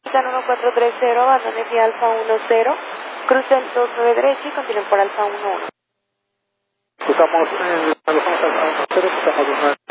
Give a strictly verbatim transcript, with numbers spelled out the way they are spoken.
uno cuatro tres cero, abandone vía Alfa uno cero, crucen dos nueve derecha y continúen por Alfa uno uno. Cruzamos, eh, alojamos Alfa uno cero, cruzamos dos nueve.